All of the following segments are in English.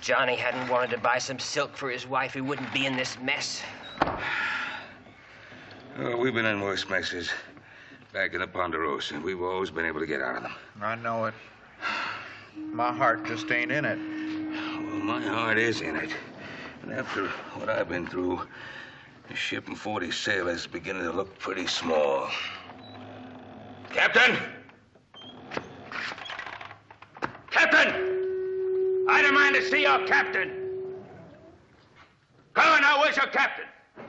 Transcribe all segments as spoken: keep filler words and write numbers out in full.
Johnny hadn't wanted to buy some silk for his wife, he wouldn't be in this mess. Oh, we've been in worse messes. Back in the Ponderosa, and we've always been able to get out of them. I know it. My heart just ain't in it. Well, my heart is in it. And after what I've been through, the ship and forty sailors is beginning to look pretty small. Captain! Captain! I demand to see your captain. Come on now, where's your captain?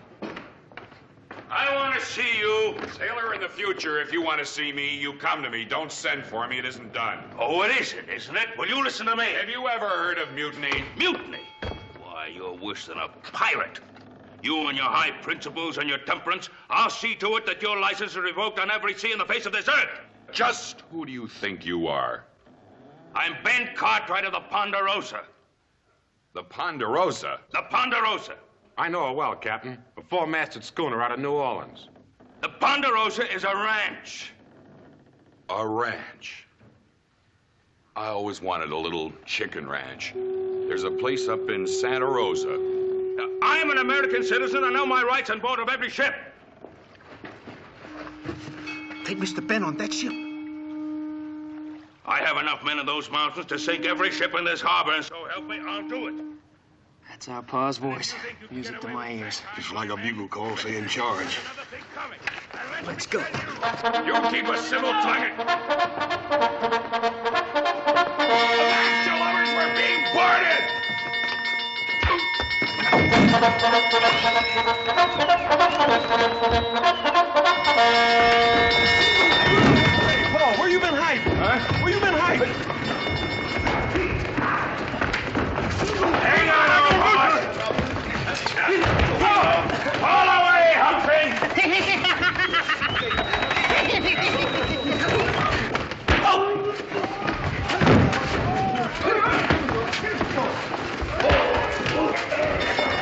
I want to see you. Sailor, in the future, if you want to see me, you come to me. Don't send for me. It isn't done. Oh, it isn't, isn't it? Will you listen to me? Have you ever heard of mutiny? Mutiny? Why, you're worse than a pirate. You and your high principles and your temperance, I'll see to it that your license is revoked on every sea in the face of this earth. Just who do you think you are? I'm Ben Cartwright of the Ponderosa. The Ponderosa? The Ponderosa. I know it well, Captain. A four-masted schooner out of New Orleans. The Ponderosa is a ranch. A ranch? I always wanted a little chicken ranch. There's a place up in Santa Rosa. Now, I'm an American citizen. I know my rights on board of every ship. Take Mister Ben on that ship. I have enough men in those mountains to sink every ship in this harbor, and so help me, I'll do it. That's our pa's voice. Music to my ears. It's like a bugle call saying charge. Let's go. You keep a civil tongue. The lovers were being boarded! Hey, Paul, where you been hiding? Huh? Where you been hiding?